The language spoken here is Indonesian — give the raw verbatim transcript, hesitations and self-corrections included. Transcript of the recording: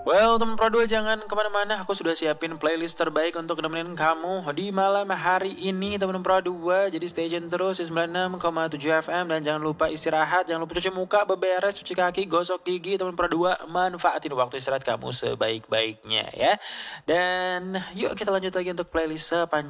Well, teman Pro dua jangan kemana-mana, aku sudah siapin playlist terbaik untuk nemenin kamu di malam hari ini teman Pro dua. Jadi stay tune terus di sembilan puluh enam koma tujuh F M dan jangan lupa istirahat, jangan lupa cuci muka, beberes, cuci kaki, gosok gigi teman Pro dua. Manfaatin waktu istirahat kamu sebaik-baiknya ya. Dan yuk kita lanjut lagi untuk playlist sepanjang